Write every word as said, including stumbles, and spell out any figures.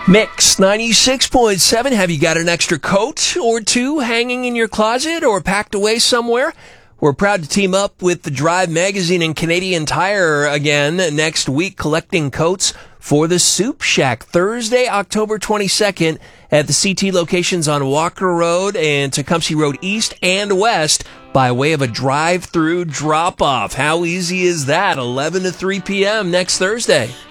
Mix ninety-six point seven. Have you got an extra coat or two hanging in your closet or packed away somewhere? We're proud to team up with the Drive Magazine and Canadian Tire again next week, collecting coats for the Soup Shack Thursday, October twenty-second at the C T locations on Walker Road and Tecumseh Road East and West by way of a drive-through drop-off. How easy is that? eleven to three p.m. next Thursday.